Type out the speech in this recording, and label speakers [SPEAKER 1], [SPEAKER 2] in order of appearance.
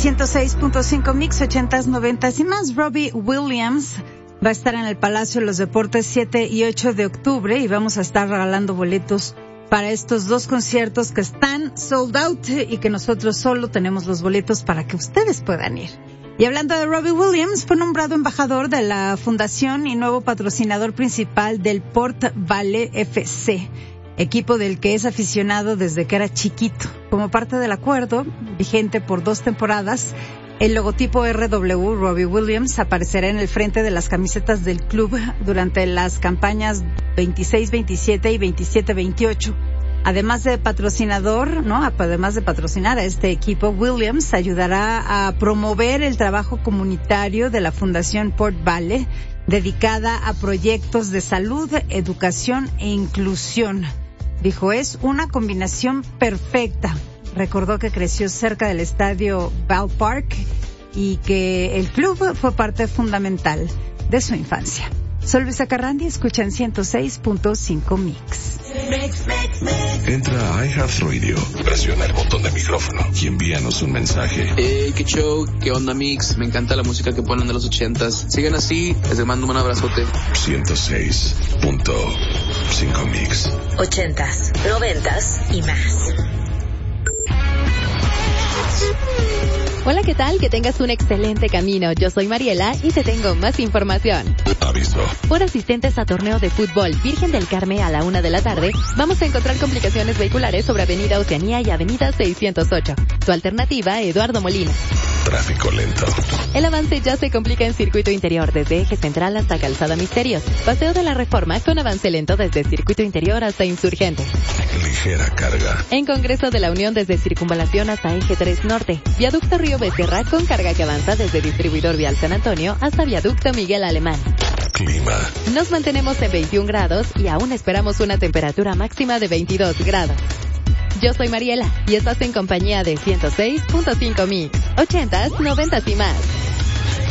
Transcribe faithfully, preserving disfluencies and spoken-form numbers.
[SPEAKER 1] ciento seis punto cinco Mix, ochentas, noventas y más. Robbie Williams va a estar en el Palacio de los Deportes siete y ocho de octubre y vamos a estar regalando boletos para estos dos conciertos que están sold out y que nosotros solo tenemos los boletos para que ustedes puedan ir. Y hablando de Robbie Williams, fue nombrado embajador de la fundación y nuevo patrocinador principal del Port Vale F C, equipo del que es aficionado desde que era chiquito. Como parte del acuerdo, vigente por dos temporadas, el logotipo R W Robbie Williams aparecerá en el frente de las camisetas del club durante las campañas veintiséis veintisiete y veintisiete veintiocho. Además de patrocinador, ¿no? Además de patrocinar a este equipo, Williams ayudará a promover el trabajo comunitario de la Fundación Port Vale, dedicada a proyectos de salud, educación e inclusión. Dijo, es una combinación perfecta. Recordó que creció cerca del estadio Ballpark y que el club fue parte fundamental de su infancia. Soy Luisa Carrandi, escuchan ciento seis punto cinco Mix.
[SPEAKER 2] Entra a iHeartRadio, presiona el botón de micrófono y envíanos un mensaje.
[SPEAKER 3] Hey, qué show, qué onda Mix, me encanta la música que ponen de los ochentas. Sigan así, les mando un abrazote.
[SPEAKER 2] ciento seis punto cinco Mix.
[SPEAKER 4] Ochentas, noventas y más.
[SPEAKER 5] Hola, ¿qué tal? Que tengas un excelente camino. Yo soy Mariela y te tengo más información.
[SPEAKER 2] Aviso.
[SPEAKER 5] Por asistentes a torneo de fútbol Virgen del Carmen a la una de la tarde, vamos a encontrar complicaciones vehiculares sobre Avenida Oceanía y Avenida seiscientos ocho. Tu alternativa, Eduardo Molina.
[SPEAKER 2] Tráfico lento.
[SPEAKER 5] El avance ya se complica en circuito interior desde Eje Central hasta Calzada Misterios. Paseo de la Reforma con avance lento desde circuito interior hasta Insurgentes.
[SPEAKER 2] Ligera carga.
[SPEAKER 5] En Congreso de la Unión desde Circunvalación hasta Eje tres Norte. Viaducto Río Becerra con carga que avanza desde Distribuidor Vial San Antonio hasta Viaducto Miguel Alemán.
[SPEAKER 2] Clima.
[SPEAKER 5] Nos mantenemos en veintiún grados y aún esperamos una temperatura máxima de veintidós grados. Yo soy Mariela y estás en compañía de ciento seis punto cinco Mix, ochentas, noventas y más.